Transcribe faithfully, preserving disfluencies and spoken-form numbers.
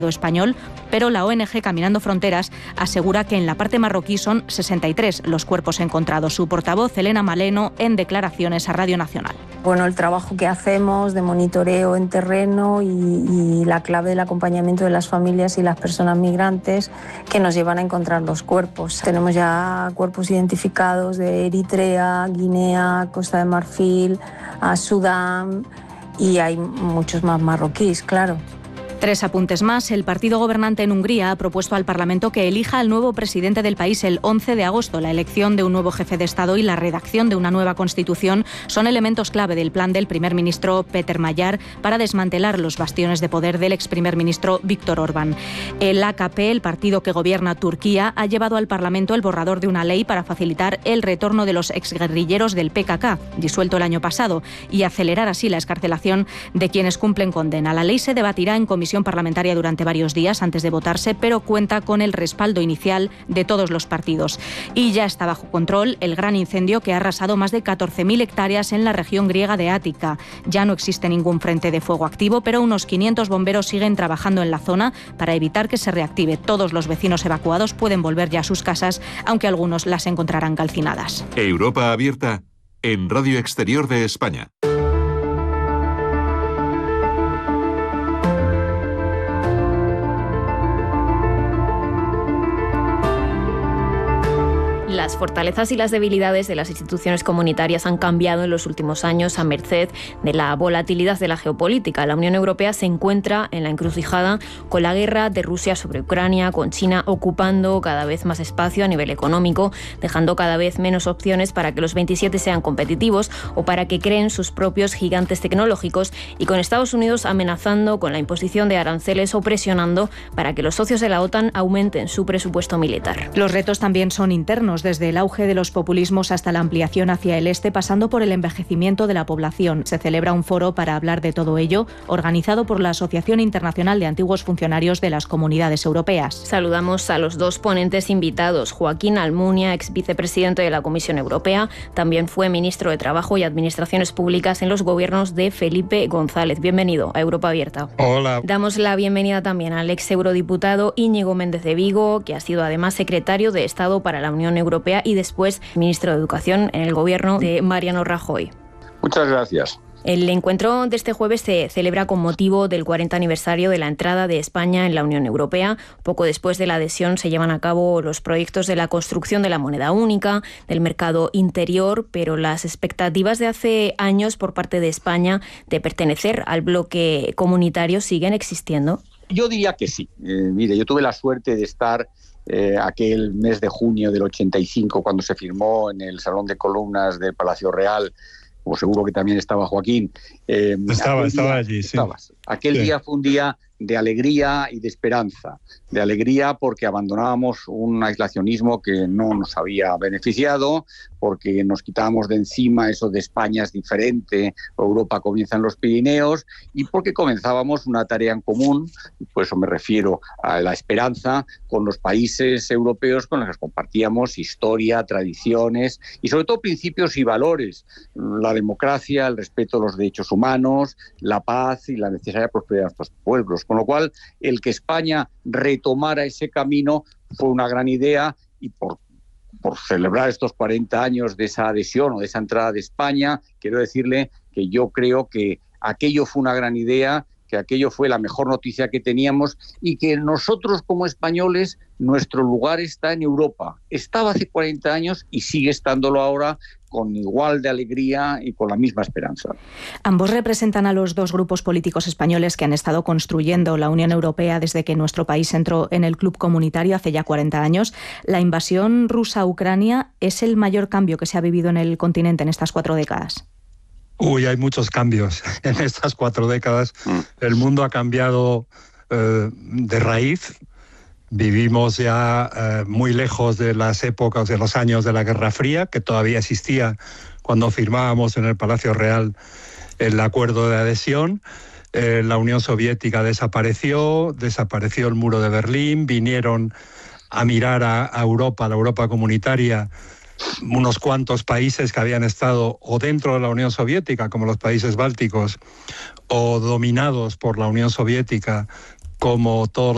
español, pero la O N G Caminando Fronteras asegura que en la parte marroquí son sesenta y tres los cuerpos encontrados. Su portavoz, Elena Maleno, en declaraciones a Radio Nacional. Bueno, el trabajo que hacemos de monitoreo en terreno y, y la clave del acompañamiento de las familias y las personas migrantes que nos llevan a encontrar los cuerpos. Tenemos ya cuerpos identificados de Eritrea, Guinea, Costa de Marfil, a Sudán, y hay muchos más marroquíes, claro. Tres apuntes más. El partido gobernante en Hungría ha propuesto al Parlamento que elija al nuevo presidente del país el once de agosto. La elección de un nuevo jefe de Estado y la redacción de una nueva Constitución son elementos clave del plan del primer ministro Péter Magyar para desmantelar los bastiones de poder del ex primer ministro Viktor Orbán. El A K P, el partido que gobierna Turquía, ha llevado al Parlamento el borrador de una ley para facilitar el retorno de los exguerrilleros del P K K, disuelto el año pasado, y acelerar así la excarcelación de quienes cumplen condena. La ley se debatirá en comisión parlamentaria durante varios días antes de votarse, pero cuenta con el respaldo inicial de todos los partidos. Y ya está bajo control el gran incendio que ha arrasado más de catorce mil hectáreas en la región griega de Ática. Ya no existe ningún frente de fuego activo, pero unos quinientos bomberos siguen trabajando en la zona para evitar que se reactive. Todos los vecinos evacuados pueden volver ya a sus casas, aunque algunos las encontrarán calcinadas. Europa Abierta en Radio Exterior de España. Las fortalezas y las debilidades de las instituciones comunitarias han cambiado en los últimos años a merced de la volatilidad de la geopolítica. La Unión Europea se encuentra en la encrucijada con la guerra de Rusia sobre Ucrania, con China ocupando cada vez más espacio a nivel económico, dejando cada vez menos opciones para que los veintisiete sean competitivos o para que creen sus propios gigantes tecnológicos, y con Estados Unidos amenazando con la imposición de aranceles o presionando para que los socios de la OTAN aumenten su presupuesto militar. Los retos también son internos, desde el auge de los populismos hasta la ampliación hacia el este, pasando por el envejecimiento de la población. Se celebra un foro para hablar de todo ello, organizado por la Asociación Internacional de Antiguos Funcionarios de las Comunidades Europeas. Saludamos a los dos ponentes invitados. Joaquín Almunia, ex vicepresidente de la Comisión Europea, también fue ministro de Trabajo y Administraciones Públicas en los gobiernos de Felipe González. Bienvenido a Europa Abierta. Hola. Damos la bienvenida también al ex eurodiputado Íñigo Méndez de Vigo, que ha sido además secretario de Estado para la Unión Europea y después ministro de Educación en el gobierno de Mariano Rajoy. Muchas gracias. El encuentro de este jueves se celebra con motivo del cuarenta aniversario de la entrada de España en la Unión Europea. Poco después de la adhesión se llevan a cabo los proyectos de la construcción de la moneda única, del mercado interior, pero las expectativas de hace años por parte de España de pertenecer al bloque comunitario siguen existiendo. Yo diría que sí. Eh, mire, yo tuve la suerte de estar Eh, aquel mes de junio del ochenta y cinco, cuando se firmó en el Salón de Columnas del Palacio Real, como seguro que también estaba Joaquín. Eh, estaba, estaba día, allí, sí. Estabas. Aquel sí. día fue un día de alegría y de esperanza. De alegría porque abandonábamos un aislacionismo que no nos había beneficiado, porque nos quitábamos de encima eso de España es diferente, Europa comienza en los Pirineos, y porque comenzábamos una tarea en común, por eso me refiero a la esperanza, con los países europeos con los que compartíamos historia, tradiciones y sobre todo principios y valores, la democracia, el respeto a los derechos humanos, la paz y la necesaria prosperidad de nuestros pueblos. Con lo cual, el que España retomara ese camino fue una gran idea, y por, por celebrar estos cuarenta años de esa adhesión o de esa entrada de España, quiero decirle que yo creo que aquello fue una gran idea, que aquello fue la mejor noticia que teníamos y que nosotros como españoles, nuestro lugar está en Europa. Estaba hace cuarenta años y sigue estándolo ahora, con igual de alegría y con la misma esperanza. Ambos representan a los dos grupos políticos españoles que han estado construyendo la Unión Europea desde que nuestro país entró en el club comunitario hace ya cuarenta años. La invasión rusa a Ucrania es el mayor cambio que se ha vivido en el continente en estas cuatro décadas. Uy, hay muchos cambios en estas cuatro décadas. Mm. El mundo ha cambiado eh, de raíz. Vivimos ya eh, muy lejos de las épocas, de los años de la Guerra Fría, que todavía existía cuando firmábamos en el Palacio Real el acuerdo de adhesión. Eh, la Unión Soviética desapareció, desapareció el muro de Berlín, vinieron a mirar a, a Europa, a la Europa comunitaria, unos cuantos países que habían estado o dentro de la Unión Soviética, como los países bálticos, o dominados por la Unión Soviética, como todos